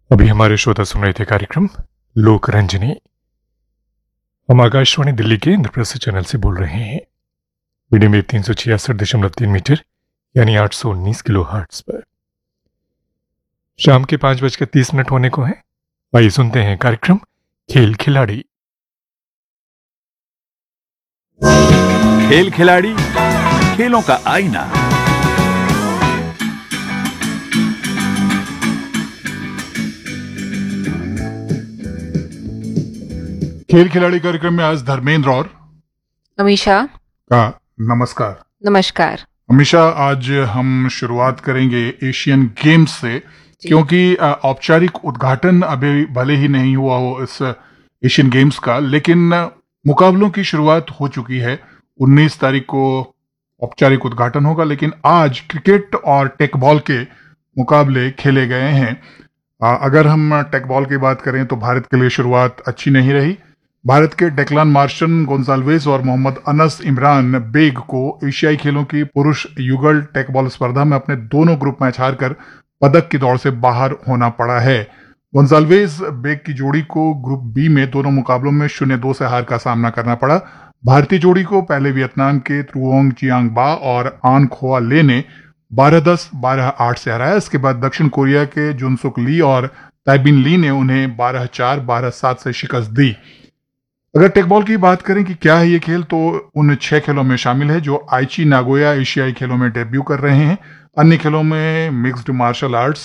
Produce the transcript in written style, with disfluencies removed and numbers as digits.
अभी हमारे श्रोता सुन रहे थे कार्यक्रम लोक रंजनी। हम आकाशवाणी दिल्ली के इंद्रप्रस्थ चैनल से बोल रहे हैं। मीडियम वेव 366.3 मीटर यानी 819 किलो हर्ट्ज पर। शाम के 5:30 होने को है। आइए सुनते हैं कार्यक्रम खेल खिलाड़ी। खेल खिलाड़ी, खेलों का आईना। खेल खिलाड़ी कार्यक्रम में आज धर्मेंद्र और अमीषा का नमस्कार। नमस्कार। अमीषा, आज हम शुरुआत करेंगे एशियन गेम्स से, क्योंकि औपचारिक उद्घाटन अभी भले ही नहीं हुआ हो इस एशियन गेम्स का, लेकिन मुकाबलों की शुरुआत हो चुकी है। 19 तारीख को औपचारिक उद्घाटन होगा, लेकिन आज क्रिकेट और टेकबॉल के मुकाबले खेले गए हैं। अगर हम टेकबॉल की बात करें तो भारत के लिए शुरुआत अच्छी नहीं रही। भारत के डेक्लान मार्शन गोंसाल्वेस और मोहम्मद अनस इमरान बेग को एशियाई खेलों की पुरुष युगल टेकबॉल स्पर्धा में अपने दोनों ग्रुप मैच हारकर पदक की दौड़ से बाहर होना पड़ा है। गोंसाल्वेस बेग की जोड़ी को ग्रुप बी में दोनों मुकाबलों में 0-2 से हार का सामना करना पड़ा। भारतीय जोड़ी को पहले वियतनाम के त्रुओंग चियांग बा और आन खोआ ले ने 12-10, 12-8 से हराया। इसके बाद दक्षिण कोरिया के जुनसुक ली और ताइबिन ली ने उन्हें 12-4, 12-7 से शिकस्त दी। अगर टेकबॉल की बात करें कि क्या है ये खेल, तो उन 6 खेलों में शामिल है जो आइची नागोया एशियाई खेलों में डेब्यू कर रहे हैं। अन्य खेलों में मिक्स्ड मार्शल आर्ट्स,